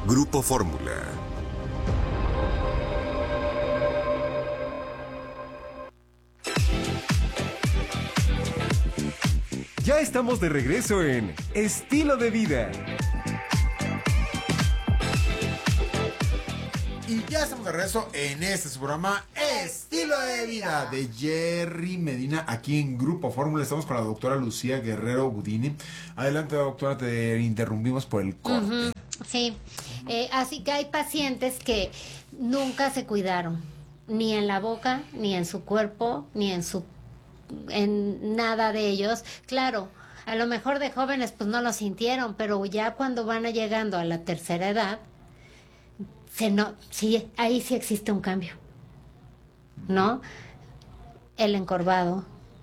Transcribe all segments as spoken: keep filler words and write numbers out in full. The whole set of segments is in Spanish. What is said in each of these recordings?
Grupo Fórmula. Ya estamos de regreso en Estilo de Vida. Y ya estamos de regreso en este su programa Estilo de Vida de Jerry Medina, aquí en Grupo Fórmula. Estamos con la doctora Lucía Guerrero Budini. Adelante, doctora, te interrumpimos por el corte. Uh-huh. Sí, eh, así que hay pacientes que nunca se cuidaron, ni en la boca, ni en su cuerpo, ni en su en nada de ellos. Claro, a lo mejor de jóvenes pues no lo sintieron, pero ya cuando van llegando a la tercera edad, se no, sí, ahí sí existe un cambio, ¿no? El encorvado,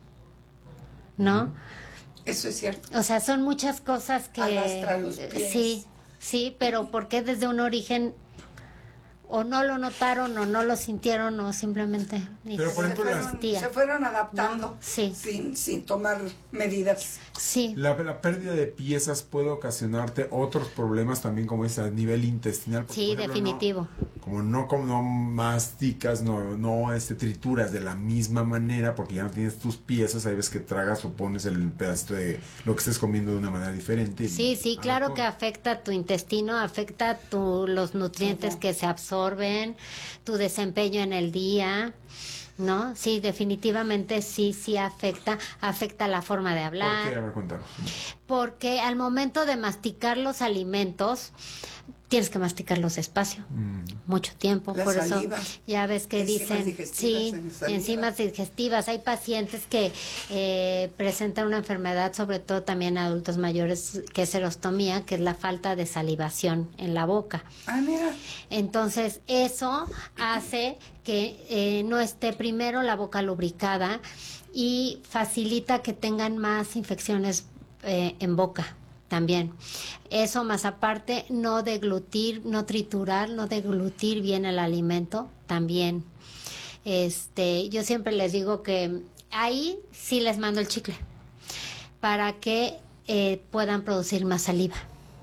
¿no? Eso es cierto. O sea, son muchas cosas que... Arrastra los pies. Sí, sí, pero porque desde un origen o no lo notaron o no lo sintieron o simplemente ni Pero, por Se ejemplo, fueron, existía. se fueron adaptando, ¿no? Sí. sin, sin tomar medidas. Sí. La, la pérdida de piezas puede ocasionarte otros problemas también, como es a nivel intestinal. Porque, Sí, por ejemplo, definitivo. No, como no, como no masticas, no, no este, trituras de la misma manera, porque ya no tienes tus piezas, hay veces que tragas o pones el pedacito de lo que estés comiendo de una manera diferente. Sí, sí, Ah, claro no. que afecta tu intestino, afecta tu, los nutrientes que se absorben, tu desempeño en el día, ¿no? Sí, definitivamente sí, sí afecta, afecta la forma de hablar. ¿Por qué? A ver, cuéntanos. Porque al momento de masticar los alimentos, tienes que masticarlos despacio, Mm. mucho tiempo, La por saliva. eso ya ves que Enzimas dicen, digestivas sí, en la saliva. enzimas digestivas. Hay pacientes que eh, presentan una enfermedad, sobre todo también adultos mayores, que es serostomía, que es la falta de salivación en la boca. Ah, mira. Entonces, eso hace que eh, no esté primero la boca lubricada y facilita que tengan más infecciones eh, en boca también. Eso más aparte, no deglutir, no triturar, no deglutir bien el alimento también. Este, yo siempre les digo que ahí sí les mando el chicle para que eh, puedan producir más saliva.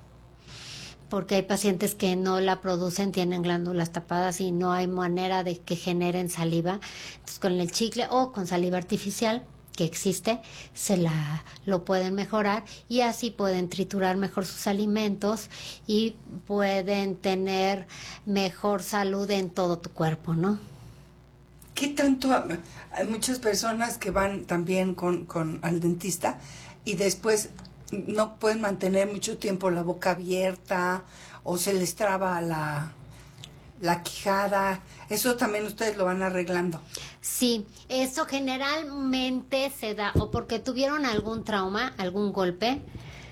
Porque hay pacientes que no la producen, tienen glándulas tapadas y no hay manera de que generen saliva. Entonces, con el chicle o con saliva artificial que existe, se la lo pueden mejorar y así pueden triturar mejor sus alimentos y pueden tener mejor salud en todo tu cuerpo, ¿no? ¿Qué tanto? Hay muchas personas que van también con, con al dentista y después no pueden mantener mucho tiempo la boca abierta o se les traba la, la quijada. Eso también ustedes lo van arreglando. Sí, eso generalmente se da o porque tuvieron algún trauma, algún golpe,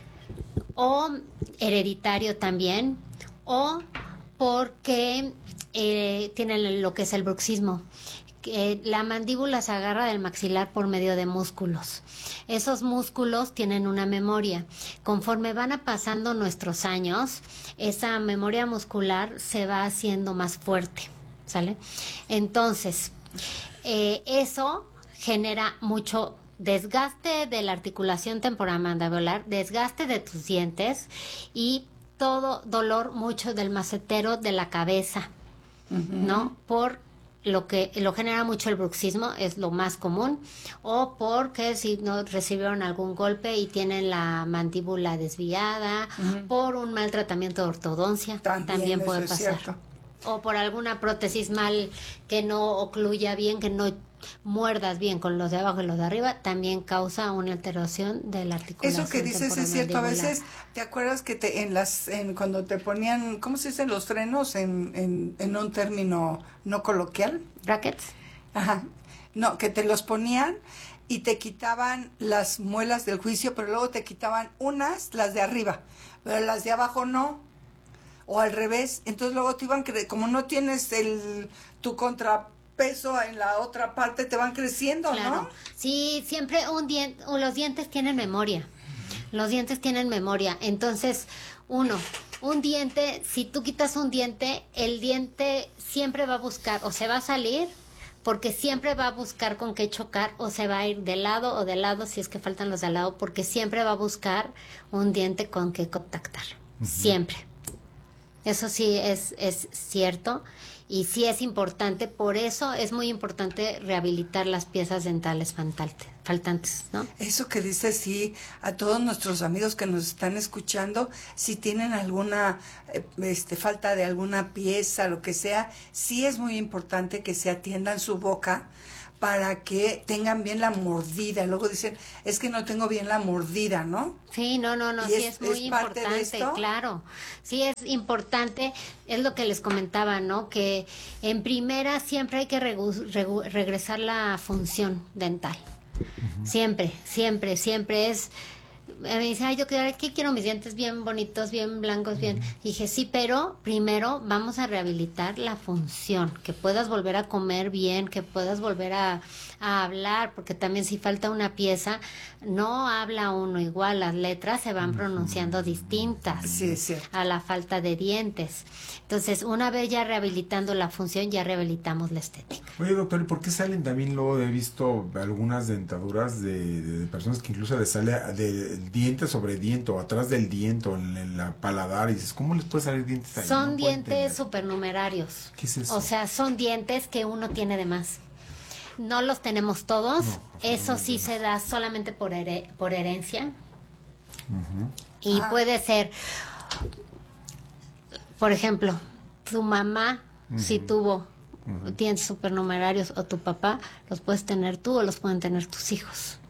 o hereditario también, o porque eh, tienen lo que es el bruxismo. Que la mandíbula se agarra del maxilar por medio de músculos. Esos músculos tienen una memoria. Conforme van a pasando nuestros años, esa memoria muscular se va haciendo más fuerte, ¿sale? Entonces, eh, eso genera mucho desgaste de la articulación temporomandibular, desgaste de tus dientes y todo dolor mucho del macetero de la cabeza, uh-huh. ¿no? Por lo que lo genera mucho el bruxismo, es lo más común, o porque si no recibieron algún golpe y tienen la mandíbula desviada, uh-huh. por un mal tratamiento de ortodoncia, también, también puede pasar. O por alguna prótesis mal que no ocluya bien, que no muerdas bien con los de abajo y los de arriba, también causa una alteración de la articulación. Eso que dices es cierto. A veces, ¿te acuerdas que te, en las en cuando te ponían, ¿cómo se dicen los frenos en, en, en un término no coloquial? Brackets. Ajá. No, que te los ponían y te quitaban las muelas del juicio, pero luego te quitaban unas, las de arriba, pero las de abajo no. O al revés. Entonces luego te iban, cre- como no tienes el tu contrapeso en la otra parte, te van creciendo, claro. ¿no? Sí, siempre un diente, los dientes tienen memoria. Los dientes tienen memoria. Entonces, uno, un diente, si tú quitas un diente, el diente siempre va a buscar, o se va a salir, porque siempre va a buscar con qué chocar, o se va a ir de lado o de lado, si es que faltan los de al lado, porque siempre va a buscar un diente con qué contactar. Uh-huh. Siempre. Eso sí es, es cierto y sí es importante, por eso es muy importante rehabilitar las piezas dentales faltante- faltantes, ¿no? Eso que dice, sí, a todos nuestros amigos que nos están escuchando, si tienen alguna eh, este, falta de alguna pieza, lo que sea, sí es muy importante que se atiendan su boca para que tengan bien la mordida. Luego dicen, es que no tengo bien la mordida, ¿no? Sí, no, no, no, ¿Y sí es- es, muy es parte de importante, esto? claro. Sí es importante, es lo que les comentaba, ¿no? Que en primera siempre hay que regu- regu- regresar la función dental. Siempre, siempre, siempre es... Me dice, ay, yo quiero, ¿qué quiero? Mis dientes bien bonitos, bien blancos, bien. Dije, sí, pero primero vamos a rehabilitar la función, que puedas volver a comer bien, que puedas volver a, a hablar, porque también si falta una pieza, no habla uno igual, las letras se van pronunciando distintas Sí, es cierto. a la falta de dientes. Entonces, una vez ya rehabilitando la función, ya rehabilitamos la estética. Oye, doctor, ¿y por qué salen también luego? He visto algunas dentaduras de, de personas que incluso les sale de diente sobre diente o atrás del diente o en, en la paladar y dices, ¿cómo les puede salir dientes ahí? Son No puedo dientes entender. supernumerarios. ¿Qué es eso? O sea, son dientes que uno tiene de más. No los tenemos todos. No, Eso sí no. se da solamente por, here- por herencia. Y Ah. puede ser, por ejemplo, tu mamá, si tuvo dientes supernumerarios, o tu papá, los puedes tener tú o los pueden tener tus hijos.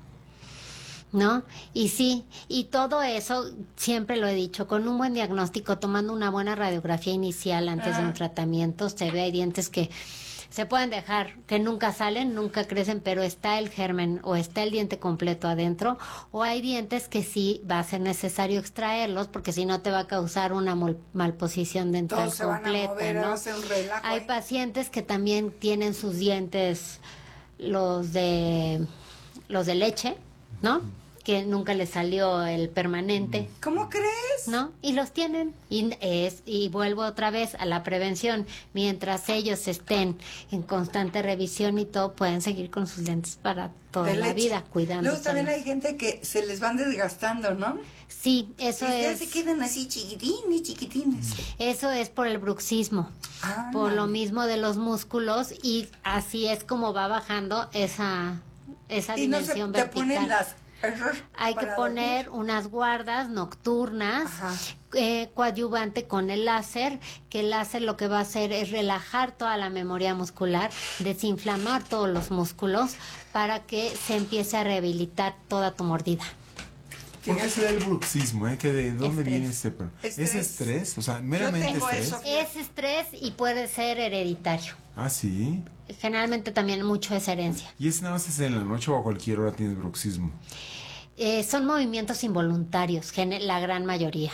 ¿No? Y sí, y todo eso, siempre lo he dicho, con un buen diagnóstico, tomando una buena radiografía inicial antes de un tratamiento, se ve, hay dientes que se pueden dejar, que nunca salen, nunca crecen, pero está el germen o está el diente completo adentro, o hay dientes que sí va a ser necesario extraerlos, porque si no te va a causar una mol- malposición dental Todos se van a completa, mover, va ¿no? a ser un relajo Hay ahí. pacientes que también tienen sus dientes, los de los de leche, ¿no? Que nunca les salió el permanente, ¿Cómo crees? ¿no? Y los tienen. Y, es, y vuelvo otra vez a la prevención. Mientras ellos estén en constante revisión y todo, pueden seguir con sus dientes para toda De la leche. vida, cuidando. Luego también hay gente que se les van desgastando, ¿no? Sí, eso y ya es. se quedan así chiquitines, chiquitines. Eso es por el bruxismo, Ah, por lo no. mismo de los músculos, y así es como va bajando esa, esa Y no se dimensión te vertical. ponen las... Hay que para poner dormir. unas guardas nocturnas, Ajá. eh, coadyuvante con el láser, que el láser lo que va a hacer es relajar toda la memoria muscular, desinflamar todos los músculos para que se empiece a rehabilitar toda tu mordida. ¿Por qué se da el bruxismo? Eh? ¿Que ¿De dónde Estrés. viene ese? pro- Estrés. ¿Es estrés? O sea, meramente tengo estrés. eso. Es estrés y puede ser hereditario. Ah, sí. Generalmente también mucho es herencia. ¿Y ese nada más es en la noche o a cualquier hora tienes bruxismo? Eh, son movimientos involuntarios, gene- la gran mayoría.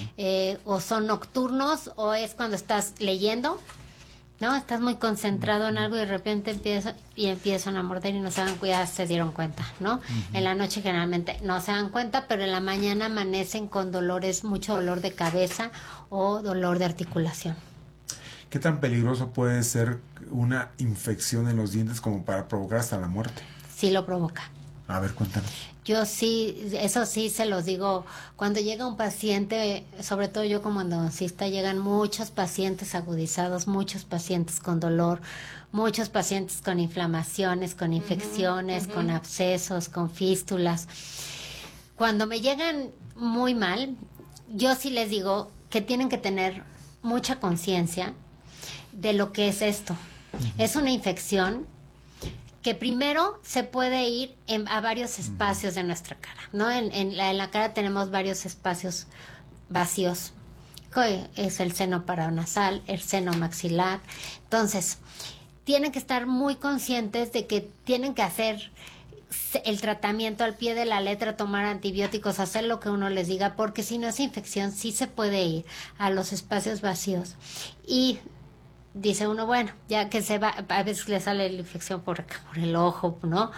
Eh, o son nocturnos o es cuando estás leyendo, ¿no? Estás muy concentrado en algo y de repente empieza, y empiezan a morder y no se dan cuenta, se dieron cuenta, ¿no? En la noche generalmente no se dan cuenta, pero en la mañana amanecen con dolores, mucho dolor de cabeza o dolor de articulación. ¿Qué tan peligroso puede ser una infección en los dientes como para provocar hasta la muerte? Sí lo provoca. A ver, cuéntanos. Yo sí, eso sí se los digo, cuando llega un paciente, sobre todo yo como endodoncista, llegan muchos pacientes agudizados, muchos pacientes con dolor, muchos pacientes con inflamaciones, con infecciones, con abscesos, con fístulas. Cuando me llegan muy mal, yo sí les digo que tienen que tener mucha conciencia de lo que es esto. Es una infección que primero se puede ir en- a varios espacios de nuestra cara, ¿no? En, en la, en la cara tenemos varios espacios vacíos, que es el seno paranasal, el seno maxilar. Entonces, tienen que estar muy conscientes de que tienen que hacer se- el tratamiento al pie de la letra, tomar antibióticos, hacer lo que uno les diga, porque si no, esa infección sí se puede ir a los espacios vacíos. Y dice uno, bueno, ya que se va, a veces le sale la infección por acá, por el ojo, ¿no?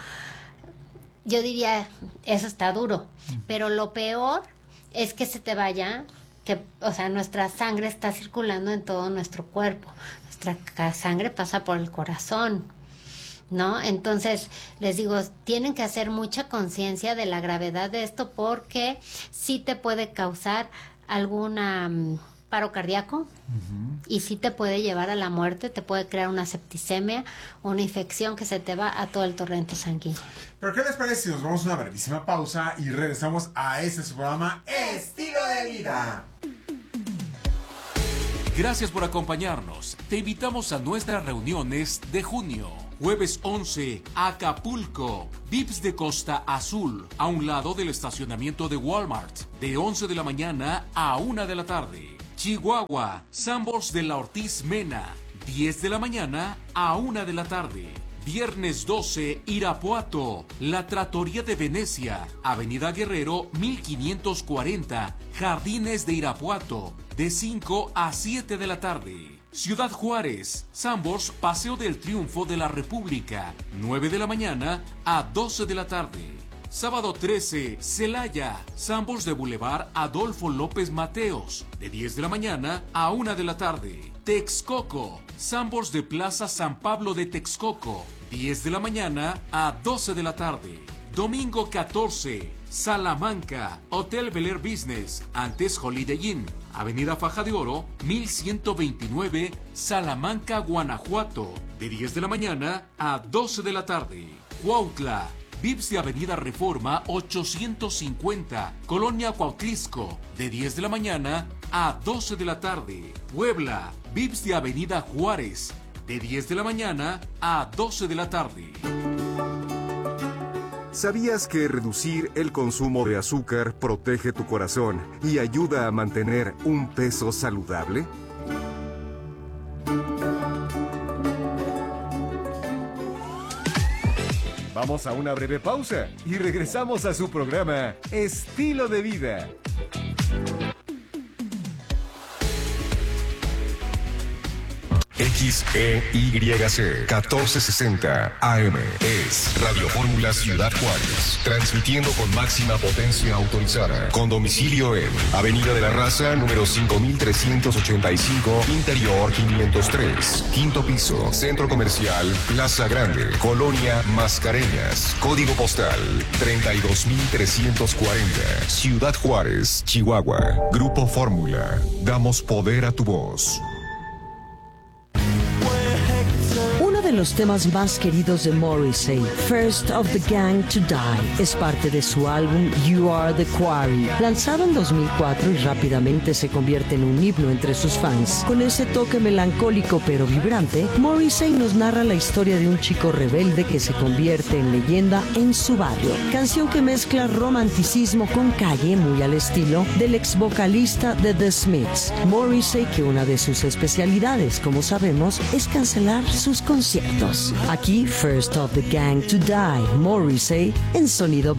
Yo diría, eso está duro, pero lo peor es que se te vaya, que, o sea, nuestra sangre está circulando en todo nuestro cuerpo, nuestra ca- sangre pasa por el corazón, ¿no? Entonces, les digo, tienen que hacer mucha conciencia de la gravedad de esto porque sí te puede causar alguna mm, paro cardíaco, uh-huh. y sí te puede llevar a la muerte, te puede crear una septicemia, una infección que se te va a todo el torrente sanguíneo. Pero ¿qué les parece si nos vamos a una brevísima pausa y regresamos a este su programa Estilo de Vida? Gracias por acompañarnos. Te invitamos a nuestras reuniones de junio. Jueves once, Acapulco, Vips de Costa Azul, a un lado del estacionamiento de Walmart, de once de la mañana a una de la tarde. Chihuahua, Sambors de la Ortiz Mena, diez de la mañana a una de la tarde. Viernes doce, Irapuato, La Trattoria de Venecia, Avenida Guerrero mil quinientos cuarenta, Jardines de Irapuato, de cinco a siete de la tarde. Ciudad Juárez, Sambors, Paseo del Triunfo de la República, nueve de la mañana a doce de la tarde. Sábado trece, Celaya, Sambors de Boulevard Adolfo López Mateos, de diez de la mañana a una de la tarde. Texcoco, Sambors de Plaza San Pablo de Texcoco, diez de la mañana a doce de la tarde. Domingo catorce, Salamanca, Hotel Bel Air Business, antes Holiday Inn, Avenida Faja de Oro, mil ciento veintinueve, Salamanca, Guanajuato, de diez de la mañana a doce de la tarde. Cuautla, Vips de Avenida Reforma ochocientos cincuenta, Colonia Cuautlisco, de diez de la mañana a doce de la tarde. Puebla, Vips de Avenida Juárez, de diez de la mañana a doce de la tarde. ¿Sabías que reducir el consumo de azúcar protege tu corazón y ayuda a mantener un peso saludable? Vamos a una breve pausa y regresamos a su programa Estilo de Vida. X E Y C catorce sesenta A M es Radio Fórmula Ciudad Juárez, transmitiendo con máxima potencia autorizada, con domicilio en Avenida de la Raza, número cinco mil trescientos ochenta y cinco, Interior quinientos tres, quinto piso, Centro Comercial Plaza Grande, Colonia Mascareñas, código postal treinta y dos mil trescientos cuarenta, Ciudad Juárez, Chihuahua. Grupo Fórmula, damos poder a tu voz. Uno de los temas más queridos de Morrissey, First of the Gang to Die, es parte de su álbum You Are the Quarry, lanzado en dos mil cuatro y rápidamente se convierte en un himno entre sus fans. Con ese toque melancólico pero vibrante, Morrissey nos narra la historia de un chico rebelde que se convierte en leyenda en su barrio. Canción que mezcla romanticismo con calle, muy al estilo del ex vocalista de The Smiths. Morrissey, que una de sus especialidades, como sabemos, es cancelar sus conciertos. Aquí, First of the Gang to Die, Morrissey, en Sonido